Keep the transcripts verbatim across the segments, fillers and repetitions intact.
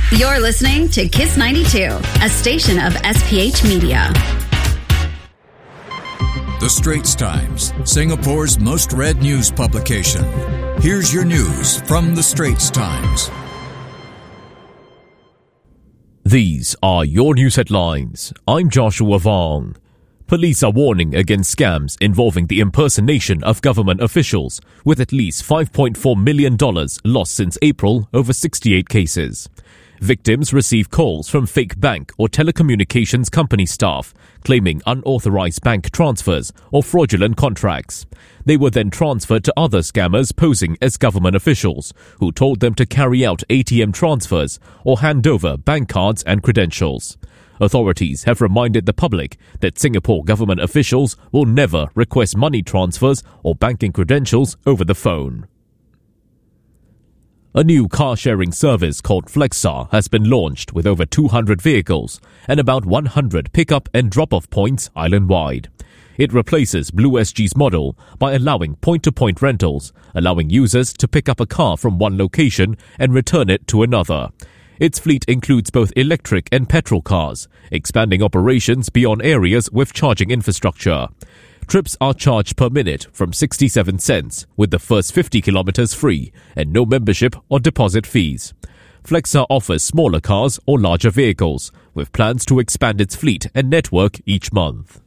You're listening to Kiss ninety-two, a station of S P H Media. The Straits Times, Singapore's most read news publication. Here's your news from The Straits Times. These are your news headlines. I'm Joshua Vong. Police are warning against scams involving the impersonation of government officials, with at least five point four million dollars lost since April over sixty-eight cases. Victims receive calls from fake bank or telecommunications company staff claiming unauthorized bank transfers or fraudulent contracts. They were then transferred to other scammers posing as government officials who told them to carry out A T M transfers or hand over bank cards and credentials. Authorities have reminded the public that Singapore government officials will never request money transfers or banking credentials over the phone. A new car-sharing service called Flexar has been launched with over two hundred vehicles and about one hundred pick-up and drop-off points island-wide. It replaces Blue S G's model by allowing point-to-point rentals, allowing users to pick up a car from one location and return it to another. Its fleet includes both electric and petrol cars, expanding operations beyond areas with charging infrastructure. Trips are charged per minute from sixty-seven cents, with the first fifty kilometers free and no membership or deposit fees. Flexar offers smaller cars or larger vehicles, with plans to expand its fleet and network each month.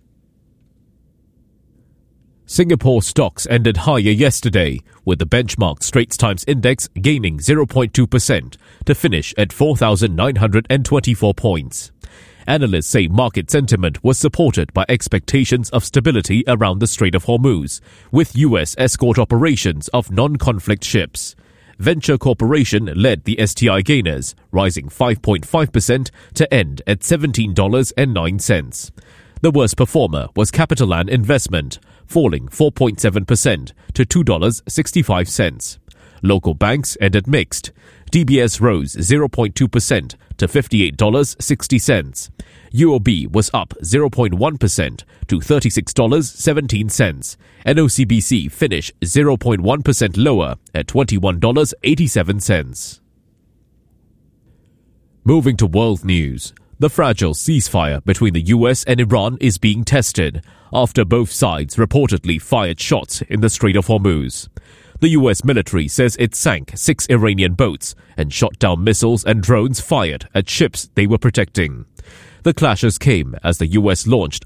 Singapore stocks ended higher yesterday, with the benchmark Straits Times Index gaining zero point two percent to finish at four thousand nine hundred twenty-four points. Analysts say market sentiment was supported by expectations of stability around the Strait of Hormuz, with U S escort operations of non-conflict ships. Venture Corporation led the S T I gainers, rising five point five percent to end at seventeen dollars and nine cents. The worst performer was CapitaLand Investment, falling four point seven percent to two dollars and sixty-five cents. Local banks ended mixed. D B S rose zero point two percent to fifty-eight dollars and sixty cents. U O B was up zero point one percent to thirty-six dollars and seventeen cents. And O C B C finished zero point one percent lower at twenty-one dollars and eighty-seven cents. Moving to world news. The fragile ceasefire between the U S and Iran is being tested after both sides reportedly fired shots in the Strait of Hormuz. The U S military says it sank six Iranian boats and shot down missiles and drones fired at ships they were protecting. The clashes came as the U S launched